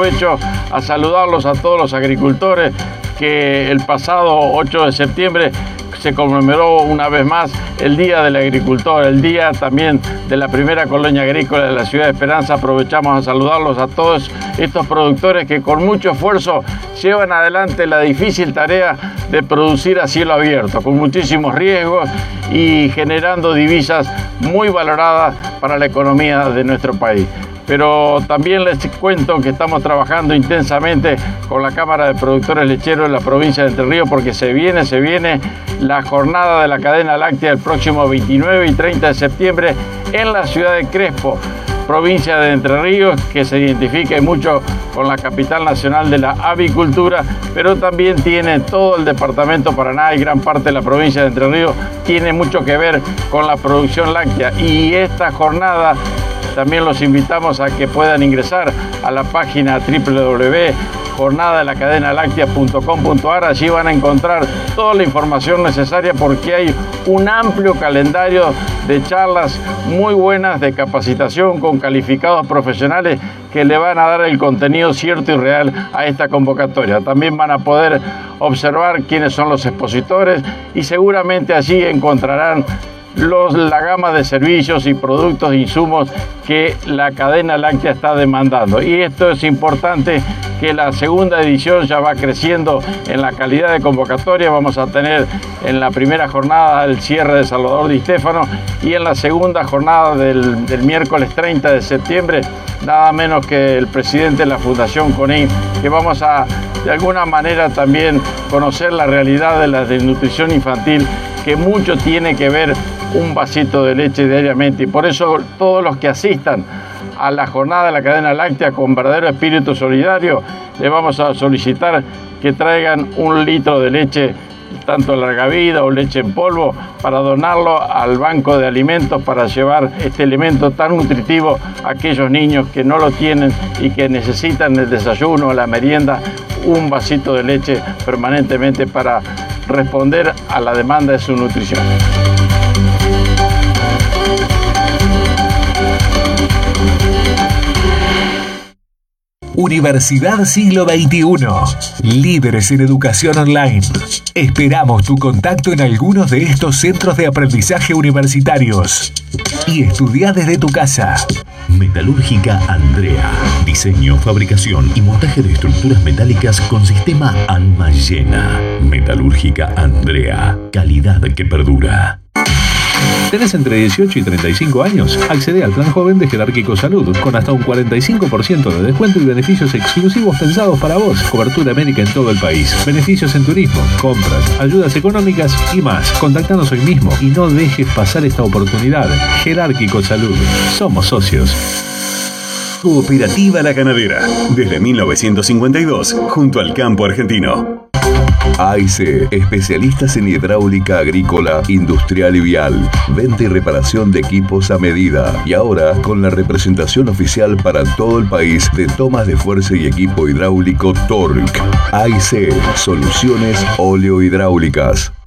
aprovecho a saludarlos a todos los agricultores que el pasado 8 de septiembre se conmemoró una vez más el Día del Agricultor, el día también de la primera colonia agrícola de la ciudad de Esperanza. Aprovechamos a saludarlos a todos estos productores que con mucho esfuerzo llevan adelante la difícil tarea de producir a cielo abierto, con muchísimos riesgos y generando divisas muy valoradas para la economía de nuestro país. Pero también les cuento que estamos trabajando intensamente con la Cámara de Productores Lecheros de la provincia de Entre Ríos, porque se viene la jornada de la cadena láctea el próximo 29 y 30 de septiembre en la ciudad de Crespo, provincia de Entre Ríos, que se identifica mucho con la capital nacional de la avicultura, pero también tiene todo el departamento Paraná y gran parte de la provincia de Entre Ríos tiene mucho que ver con la producción láctea. Y esta jornada también los invitamos a que puedan ingresar a la página www.jornadadelacadenaláctea.com.ar. Allí van a encontrar toda la información necesaria, porque hay un amplio calendario de charlas muy buenas de capacitación con calificados profesionales que le van a dar el contenido cierto y real a esta convocatoria. También van a poder observar quiénes son los expositores y seguramente allí encontrarán la gama de servicios y productos e insumos que la cadena láctea está demandando. Y esto es importante, que la segunda edición ya va creciendo en la calidad de convocatoria. Vamos a tener en la primera jornada el cierre de Salvador Di Stéfano y en la segunda jornada del miércoles 30 de septiembre nada menos que el presidente de la Fundación CONIC, que vamos a de alguna manera también conocer la realidad de la desnutrición infantil, que mucho tiene que ver un vasito de leche diariamente. Y por eso todos los que asistan a la jornada de la cadena láctea con verdadero espíritu solidario, le vamos a solicitar que traigan 1 litro de leche, tanto larga vida o leche en polvo, para donarlo al banco de alimentos, para llevar este alimento tan nutritivo a aquellos niños que no lo tienen y que necesitan el desayuno o la merienda, un vasito de leche permanentemente para responder a la demanda de su nutrición. Universidad Siglo XXI. Líderes en educación online. Esperamos tu contacto en algunos de estos centros de aprendizaje universitarios. Y estudia desde tu casa. Metalúrgica Andrea. Diseño, fabricación y montaje de estructuras metálicas con sistema alma llena. Metalúrgica Andrea. Calidad que perdura. ¿Tenés entre 18 y 35 años? Accede al Plan Joven de Jerárquico Salud, con hasta un 45% de descuento y beneficios exclusivos pensados para vos. Cobertura médica en todo el país, beneficios en turismo, compras, ayudas económicas y más. Contactanos hoy mismo y no dejes pasar esta oportunidad. Jerárquico Salud. Somos socios. Cooperativa La Ganadera. Desde 1952, junto al campo argentino. AIC, especialistas en hidráulica agrícola, industrial y vial. Venta y reparación de equipos a medida. Y ahora con la representación oficial para todo el país de tomas de fuerza y equipo hidráulico Torque. AIC, soluciones oleohidráulicas.